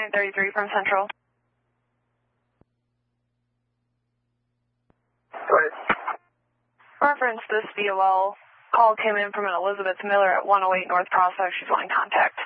933 from Central. Go ahead. Reference this VOL. Call came in from an Elizabeth Miller at 108 North Prospect. She's wanting contact.